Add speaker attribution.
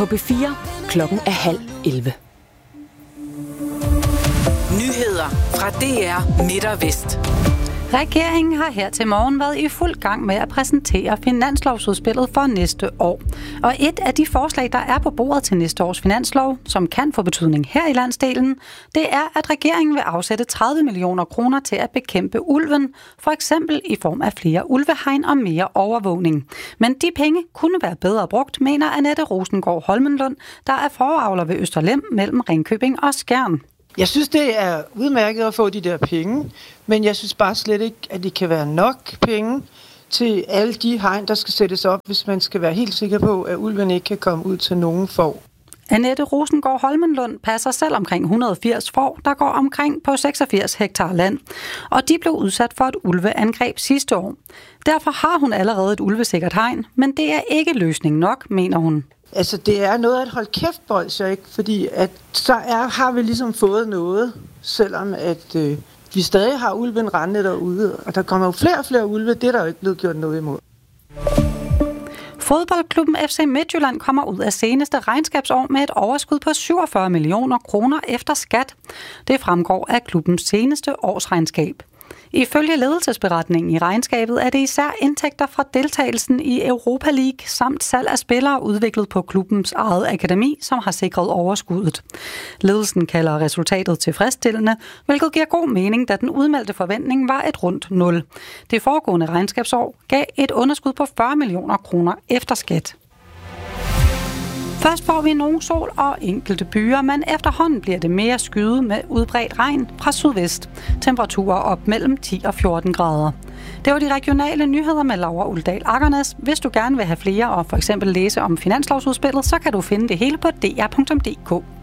Speaker 1: På B4 klokken er 10:30.
Speaker 2: Nyheder fra DR Midt og Vest.
Speaker 3: Regeringen har her til morgen været i fuld gang med at præsentere finanslovsudspillet for næste år. Og et af de forslag, der er på bordet til næste års finanslov, som kan få betydning her i landsdelen, det er, at regeringen vil afsætte 30 millioner kroner til at bekæmpe ulven, for eksempel i form af flere ulvehegn og mere overvågning. Men de penge kunne være bedre brugt, mener Annette Rosengård Holmenlund, der er foravler ved Østerlem mellem Ringkøbing og Skjern.
Speaker 4: Jeg synes, det er udmærket at få de der penge, men jeg synes bare slet ikke, at det kan være nok penge til alle de hegn, der skal sættes op, hvis man skal være helt sikker på, at ulven ikke kan komme ud til nogen får.
Speaker 3: Annette Rosengård Holmenlund passer selv omkring 180 får, der går omkring på 86 hektar land. Og de blev udsat for et ulveangreb sidste år. Derfor har hun allerede et ulvesikkert hegn, men det er ikke løsning nok, mener hun.
Speaker 4: Altså, det er noget at holde kæft, bolsjer, ikke? Fordi at så har vi ligesom fået noget, selvom at vi stadig har ulven rendende derude. Og der kommer jo flere og flere ulve, det er der jo ikke blevet gjort noget imod.
Speaker 3: Fodboldklubben FC Midtjylland kommer ud af seneste regnskabsår med et overskud på 47 millioner kroner efter skat. Det fremgår af klubbens seneste årsregnskab. Ifølge ledelsesberetningen i regnskabet er det især indtægter fra deltagelsen i Europa League samt salg af spillere udviklet på klubbens eget akademi, som har sikret overskuddet. Ledelsen kalder resultatet tilfredsstillende, hvilket giver god mening, da den udmeldte forventning var et rundt 0. Det foregående regnskabsår gav et underskud på 40 millioner kroner efter skat. Først får vi nogle sol og enkelte byer, men efterhånden bliver det mere skyet med udbredt regn fra sydvest. Temperaturer op mellem 10 og 14 grader. Det var de regionale nyheder med Laura Uldal Akernes. Hvis du gerne vil have flere og for eksempel læse om finanslovsudspillet, så kan du finde det hele på dr.dk.